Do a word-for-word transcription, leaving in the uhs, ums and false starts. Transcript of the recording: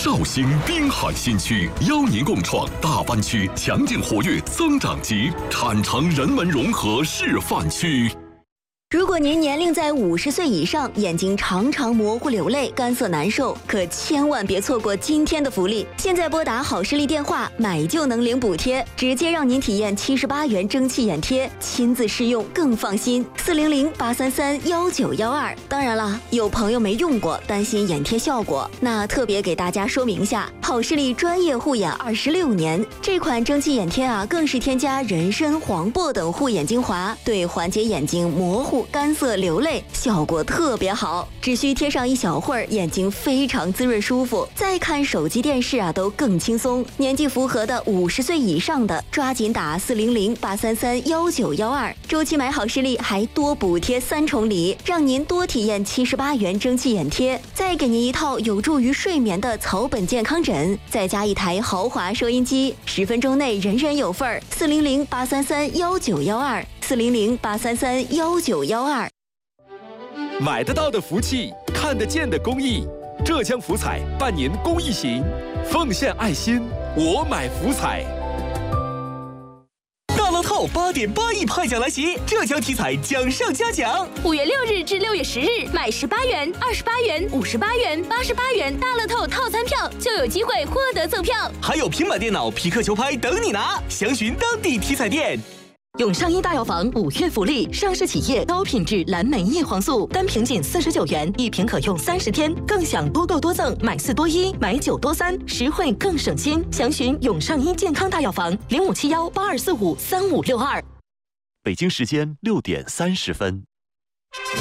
绍兴滨海新区邀您共创大湾区强劲活跃增长极产城人文融合示范区。 如果您年龄在五十岁以上，眼睛常常模糊流泪，干涩难受，可千万别错过今天的福利！现在拨打好视力电话，买就能领补贴，直接让您体验七十八元蒸汽眼贴，亲自试用更放心。四零零八三三幺九幺二。当然了，有朋友没用过，担心眼贴效果，那特别给大家说明一下，好视力专业护眼二十六年，这款蒸汽眼贴啊，更是添加人参、黄柏等护眼精华，对缓解眼睛模糊、干涩、流泪效果特别好，只需贴上一小会儿，眼睛非常滋润舒服。再看手机、电视啊，都更轻松。年纪符合的五十岁以上的，抓紧打四零零八三三幺九幺二，周期买好视力还多补贴三重礼，让您多体验七十八元蒸汽眼贴，再给您一套有助于睡眠的草本健康枕，再加一台豪华收音机，十分钟内人人有份儿。四零零八三三幺九幺二。四零零八三三幺九幺二。 买得到的福气，看得见的公益。浙江福彩办年公益行，奉献爱心，我买福彩。 大乐透八点八亿派奖来袭，浙江体彩奖上加奖。 五月六日至六月十日，买十八元、二十八元、五十八元、八十八元大乐透套餐票，就有机会获得赠票， 还有平板电脑、匹克球拍等你拿。详询当地体彩店。 永上一大药房五月福利，上市企业高品质蓝莓叶黄素，单瓶仅四十九元，一瓶可用三十天，更享多购多赠，买四多一，买九多三，实惠更省心。详询永上一健康大药房零五七幺八二四五三五六二。 北京时间六点三十分。